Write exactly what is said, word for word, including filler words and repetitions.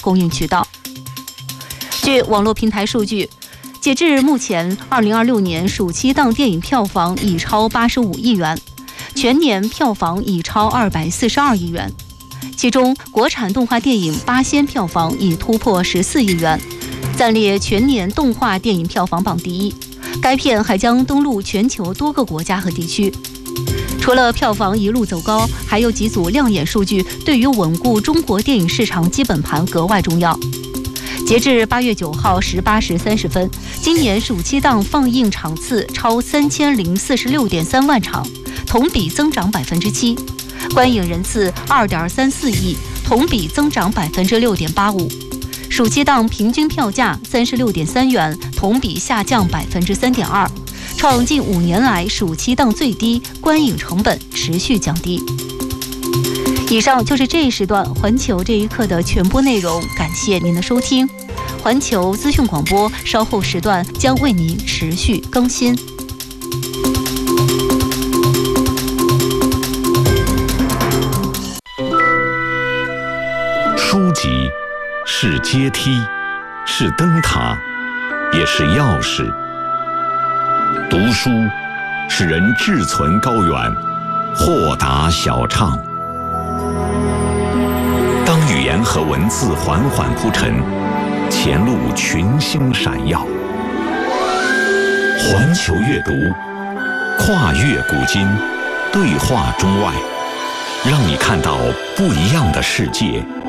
供应渠道。据网络平台数据，截至目前，二零二六年暑期档电影票房已超八十五亿元，全年票房已超二百四十二亿元。其中，国产动画电影《八仙》票房已突破十四亿元，暂列全年动画电影票房榜第一。该片还将登陆全球多个国家和地区。除了票房一路走高，还有几组亮眼数据对于稳固中国电影市场基本盘格外重要。截至八月九号十八时三十分，今年暑期档放映场次超三千零四十六点三万场，同比增长百分之七；观影人次二点三四亿，同比增长百分之六点八五。暑期档平均票价三十六点三元，同比下降百分之三点二，创近五年来暑期档最低，观影成本持续降低。以上就是这一时段环球这一刻的全部内容，感谢您的收听。环球资讯广播稍后时段将为您持续更新。 书籍是阶梯，是灯塔，也是钥匙。读书使人志存高远，豁达晓畅。当语言和文字缓缓铺陈，前路群星闪耀。环球阅读，跨越古今，对话中外，让你看到不一样的世界。